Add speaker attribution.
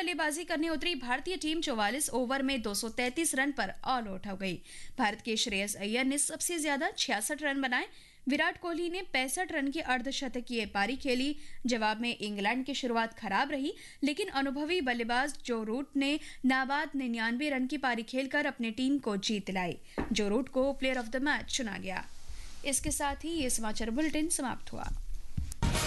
Speaker 1: बल्लेबाजी करने उतरी भारतीय टीम 44 ओवर में 233 रन पर ऑल आउट हो गई। भारत के श्रेयस अय्यर ने सबसे ज्यादा 66 रन बनाए। विराट कोहली ने 65 रन की अर्धशतकीय पारी खेली। जवाब में इंग्लैंड की शुरुआत खराब रही, लेकिन अनुभवी बल्लेबाज जो रूट ने नाबाद 99 रन की पारी खेलकर अपनी टीम को जीत दिलाई। जो रूट को प्लेयर ऑफ द मैच चुना गया। इसके साथ ही ये समाचार बुलेटिन समाप्त हुआ।